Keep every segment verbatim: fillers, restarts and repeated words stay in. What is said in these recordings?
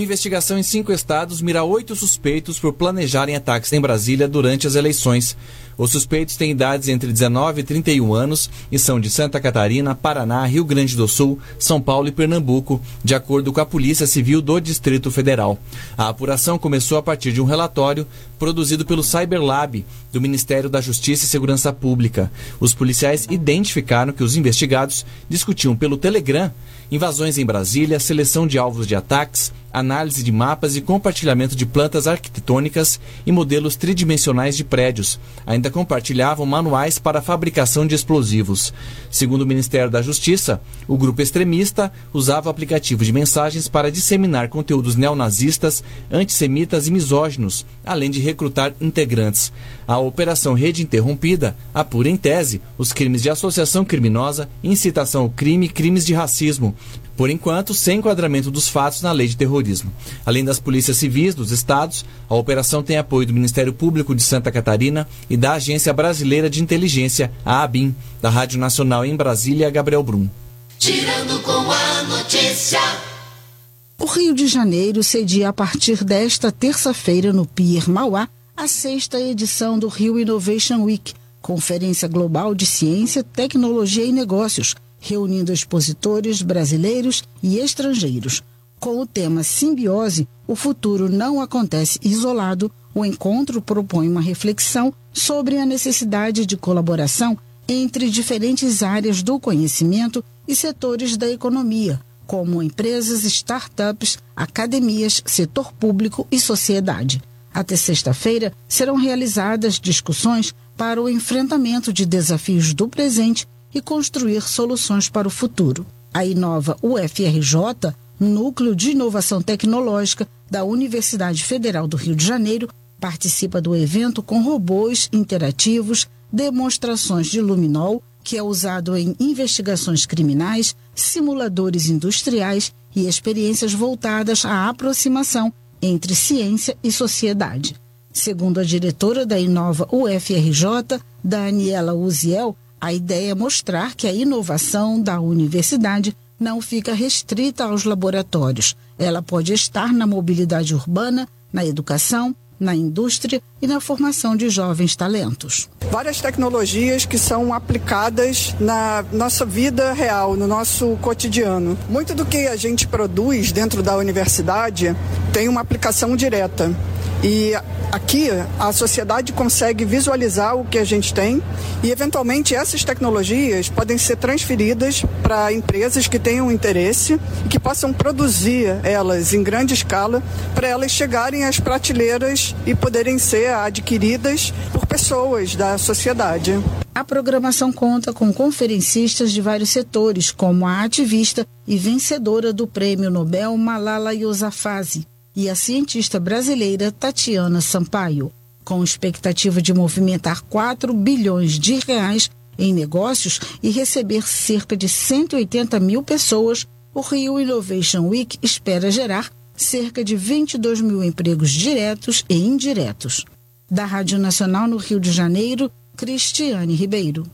investigação em cinco estados mira oito suspeitos por planejarem ataques em Brasília durante as eleições. Os suspeitos têm idades entre dezenove e trinta e um anos e são de Santa Catarina, Paraná, Rio Grande do Sul, São Paulo e Pernambuco, de acordo com a Polícia Civil do Distrito Federal. A apuração começou a partir de um relatório produzido pelo Cyberlab, do Ministério da Justiça e Segurança Pública. Os policiais identificaram que os investigados discutiam pelo Telegram invasões em Brasília, seleção de alvos de ataques, análise de mapas e compartilhamento de plantas arquitetônicas e modelos tridimensionais de prédios. Ainda compartilhavam manuais para a fabricação de explosivos. Segundo o Ministério da Justiça, o grupo extremista usava o aplicativo de mensagens para disseminar conteúdos neonazistas, antissemitas e misóginos, além de recrutar integrantes. A Operação Rede Interrompida apura em tese os crimes de associação criminosa, incitação ao crime e crimes de racismo, por enquanto sem enquadramento dos fatos na lei de terrorismo. Além das polícias civis dos estados, a operação tem apoio do Ministério Público de Santa Catarina e da Agência Brasileira de Inteligência, a ABIN, da Rádio Nacional em Brasília, Gabriel Brum. Tirando com a notícia. O Rio de Janeiro cedia a partir desta terça-feira no Pier Mauá a sexta edição do Rio Innovation Week, conferência global de ciência, tecnologia e negócios, reunindo expositores brasileiros e estrangeiros. Com o tema Simbiose, o futuro não acontece isolado, o encontro propõe uma reflexão sobre a necessidade de colaboração entre diferentes áreas do conhecimento e setores da economia, como empresas, startups, academias, setor público e sociedade. Até sexta-feira serão realizadas discussões para o enfrentamento de desafios do presente e construir soluções para o futuro. A Inova U F R J, Núcleo de Inovação Tecnológica da Universidade Federal do Rio de Janeiro, participa do evento com robôs interativos, demonstrações de luminol, que é usado em investigações criminais, simuladores industriais e experiências voltadas à aproximação entre ciência e sociedade. Segundo a diretora da Inova U F R J, Daniela Uziel, a ideia é mostrar que a inovação da universidade não fica restrita aos laboratórios. Ela pode estar na mobilidade urbana, na educação, na indústria e na formação de jovens talentos. Várias tecnologias que são aplicadas na nossa vida real, no nosso cotidiano. Muito do que a gente produz dentro da universidade tem uma aplicação direta. E aqui a sociedade consegue visualizar o que a gente tem e, eventualmente, essas tecnologias podem ser transferidas para empresas que tenham interesse e que possam produzir elas em grande escala para elas chegarem às prateleiras e poderem ser adquiridas por pessoas da sociedade. A programação conta com conferencistas de vários setores, como a ativista e vencedora do Prêmio Nobel Malala Yousafzai e a cientista brasileira Tatiana Sampaio, com expectativa de movimentar quatro bilhões de reais em negócios e receber cerca de cento e oitenta mil pessoas. O Rio Innovation Week espera gerar cerca de vinte e dois mil empregos diretos e indiretos. Da Rádio Nacional no Rio de Janeiro, Cristiane Ribeiro.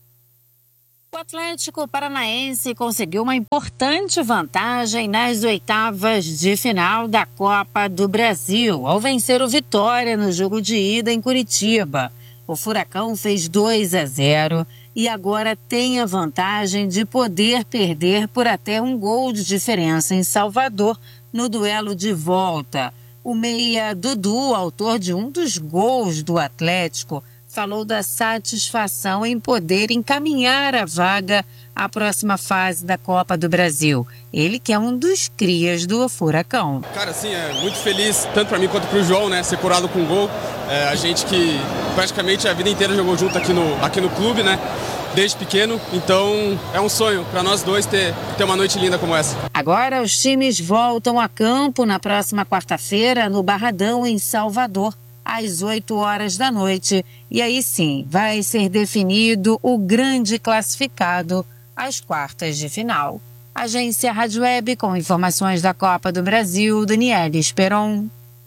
O Atlético Paranaense conseguiu uma importante vantagem nas oitavas de final da Copa do Brasil, ao vencer o Vitória no jogo de ida em Curitiba. O Furacão fez dois a zero e agora tem a vantagem de poder perder por até um gol de diferença em Salvador no duelo de volta. O meia Dudu, autor de um dos gols do Atlético, falou da satisfação em poder encaminhar a vaga à próxima fase da Copa do Brasil. Ele que é um dos crias do Furacão. Cara, assim, é muito feliz, tanto para mim quanto para o João, né, ser curado com gol. É, a gente que praticamente a vida inteira jogou junto aqui no, aqui no clube, né, desde pequeno. Então é um sonho para nós dois ter, ter uma noite linda como essa. Agora os times voltam a campo na próxima quarta-feira no Barradão, em Salvador, às oito horas da noite. E aí sim, vai ser definido o grande classificado às quartas de final. Agência Rádio Web com informações da Copa do Brasil, Daniela Esperon.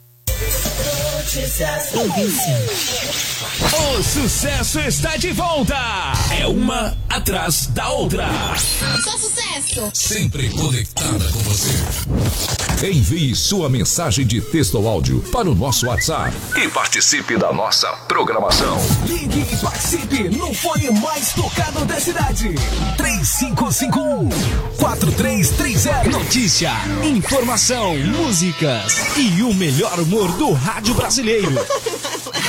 O sucesso está de volta! É uma atrás da outra. Só sucesso! Sempre conectada com você. Envie sua mensagem de texto ou áudio para o nosso WhatsApp e participe da nossa programação. Ligue e participe no fone mais tocado da cidade. três cinco cinco um, quatro três três zero. Notícia, informação, músicas e o melhor humor do rádio brasileiro.